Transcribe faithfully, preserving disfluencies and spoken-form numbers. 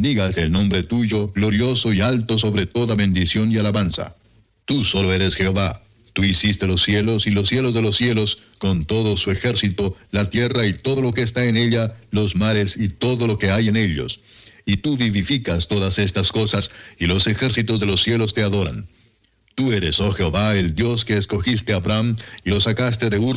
bendigas el nombre tuyo, glorioso y alto sobre toda bendición y alabanza. Tú solo eres Jehová. Tú hiciste los cielos y los cielos de los cielos, con todo su ejército, la tierra y todo lo que está en ella, los mares y todo lo que hay en ellos. Y tú vivificas todas estas cosas, y los ejércitos de los cielos te adoran. Tú eres, oh Jehová, el Dios que escogiste a Abraham, y lo sacaste de Ur